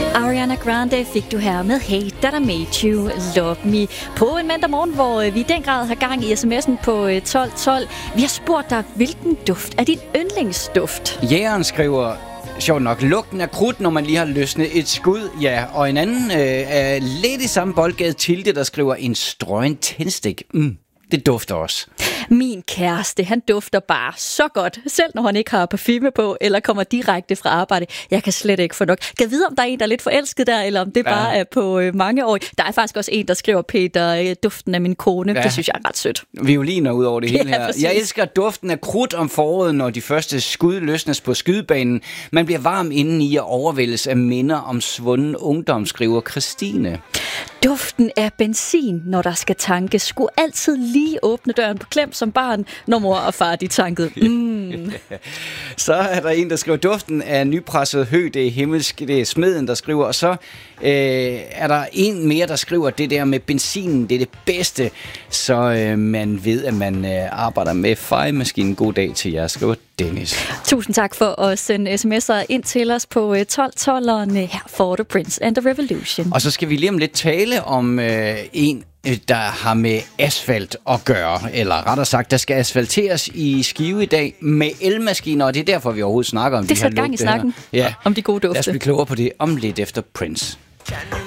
Ariana Grande fik du her med Hey That I Made You Love Me på en mandag morgen, hvor vi i den grad har gang i sms'en på 1212. Vi har spurgt dig, hvilken duft er din yndlingsduft? Jægeren skriver, sjovt nok, lugten af krudt, når man lige har løsnet et skud. Ja, og en anden er lidt i samme boldgade, Tilde, der skriver en strøgen tændstik. Det dufter også. Min kæreste, han dufter bare så godt, selv når han ikke har parfume på, eller kommer direkte fra arbejde. Jeg kan slet ikke få nok. Kan jeg vide, om der er en, der er lidt forelsket der, eller om det bare er på mange år. Der er faktisk også en, der skriver, Peter, duften af min kone. Ja. Det synes jeg er ret sødt. Violiner ud over det hele her. Præcis. Jeg elsker duften af krudt om foråret, når de første skud løsnes på skydebanen. Man bliver varm indeni og overvældes af minder om svunden ungdom, skriver Christine. Duften af benzin, når der skal tankes, skulle altid lige åbne døren på klem som barn, når mor og far de tankede. Så er der en, der skriver, duften af nypresset hø, det er himmelsk, det er smeden, der skriver. Og så er der en mere, der skriver, det der med benzinen, det er det bedste, så man ved, at man arbejder med fejemaskinen. God dag til jer, skriver Dennis. Tusind tak for at sende sms'er ind til os på 1212'eren. Her får du Prince and the Revolution. Og så skal vi lige om lidt tale om en, der har med asfalt at gøre, eller rettere sagt, der skal asfalteres i Skive i dag med elmaskiner, og det er derfor, vi overhovedet snakker om det de her lugte. Det er gang i snakken om de gode dufte. Lad os blive klogere på det om lidt efter Prince.